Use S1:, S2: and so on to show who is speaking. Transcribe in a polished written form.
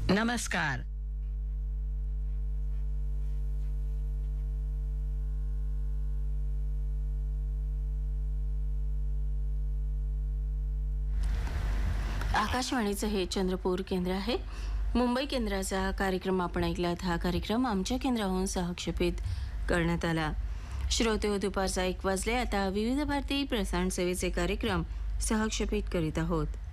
S1: नमस्कार.
S2: आकाशवाणीचं हे चंद्रपूर केंद्र आहे. मुंबई केंद्राचा कार्यक्रम आपण ऐकलात. हा कार्यक्रम आमच्या केंद्राहून सहक्षेपित करण्यात आला. श्रोते हो, दुपारचा 1 वाजले. आता विविध भारती प्रसारण सेवेचे कार्यक्रम सहक्षेपित करीत आहोत.